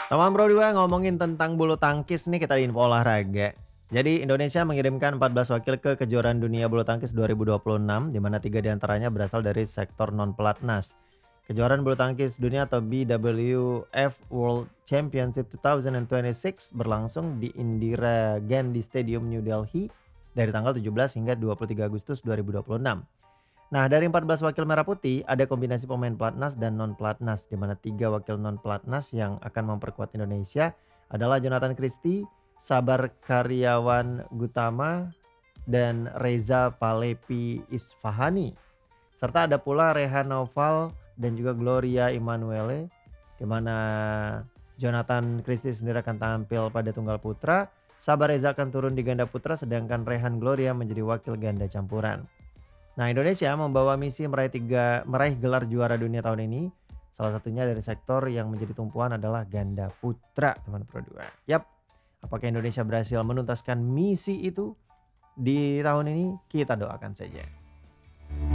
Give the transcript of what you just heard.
Teman Bro 2 ngomongin tentang bulu tangkis nih kita di info olahraga. Jadi Indonesia mengirimkan 14 wakil ke kejuaraan dunia bulu tangkis 2026 di mana 3 diantaranya berasal dari sektor non pelatnas. Kejuaraan bulu tangkis dunia atau BWF World Championship 2026 berlangsung di Indira Gandhi Stadium New Delhi dari tanggal 17 hingga 23 Agustus 2026. Nah, dari 14 wakil merah putih, ada kombinasi pemain pelatnas dan non pelatnas, di mana 3 wakil non pelatnas yang akan memperkuat Indonesia adalah Jonathan Christie, Sabar Karyawan Gutama, dan Reza Palepi Isfahani. Serta ada pula Rehan Noval dan juga Gloria Emanuele, di mana Jonathan Christie sendiri akan tampil pada tunggal putra, Sabar Reza akan turun di ganda putra, sedangkan Rehan Gloria menjadi wakil ganda campuran. Nah, Indonesia membawa misi meraih gelar juara dunia tahun ini. Salah satunya dari sektor yang menjadi tumpuan adalah ganda putra, teman Pro 2. Yap, apakah Indonesia berhasil menuntaskan misi itu di tahun ini? Kita doakan saja.